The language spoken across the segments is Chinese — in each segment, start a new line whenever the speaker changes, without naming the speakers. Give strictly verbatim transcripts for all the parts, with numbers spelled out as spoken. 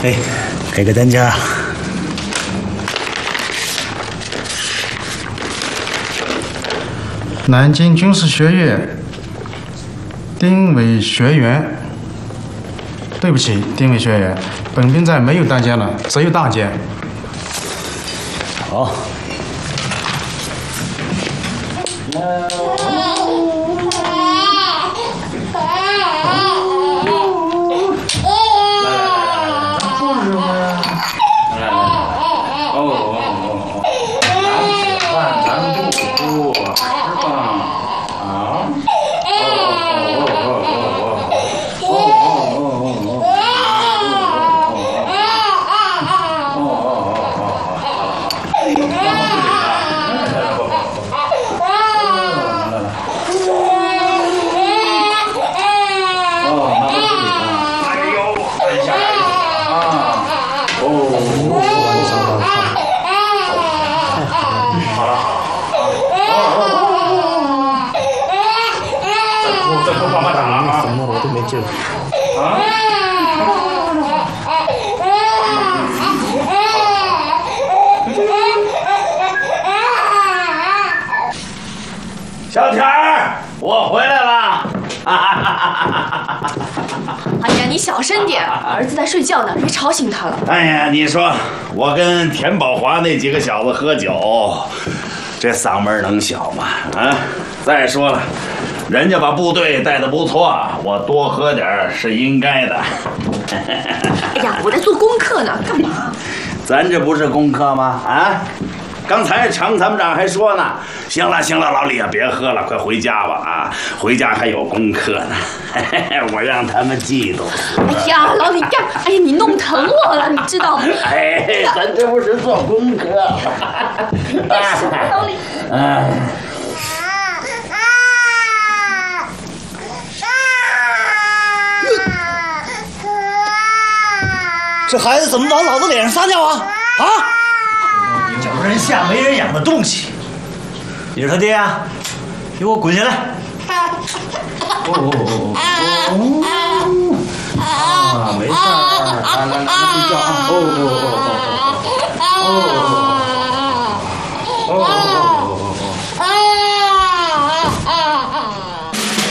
嘿，给个单价。
南京军事学院丁伟学员。对不起，丁伟学员，本兵站没有单间了，只有大间。
好。
小田儿，我回来了！
哎呀，你小声点，儿子在睡觉呢，别吵醒他了。
哎呀，你说我跟田宝华那几个小子喝酒，这嗓门能小吗？啊！再说了，人家把部队带得不错，我多喝点是应该的。
哎呀，我在做功课呢，干嘛？
咱这不是功课吗？啊！ 刚才常参谋长还说呢，行了行了，老李啊，别喝了，快回家吧啊，回家还有功课呢，我让他们嫉妒。
哎呀，老李干，哎呀，你弄疼我了，你知道吗？
哎，咱这不是做功课吗？
老李，
哎。
这孩子怎么往老子脸上撒尿啊？啊！叫人下没人养的东西！你是他爹啊？给我滚下来！哦哦哦哦！啊，没事儿，来来来，睡觉啊！哦哦哦哦哦！哦。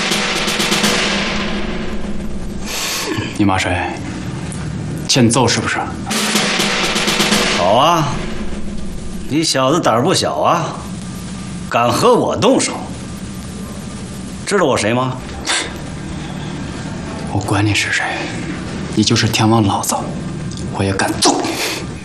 你骂谁？ 欠揍是不是？
好啊，你小子胆儿不小啊，敢和我动手。知道我谁吗？
我管你是谁，你就是天王老子，我也敢揍你。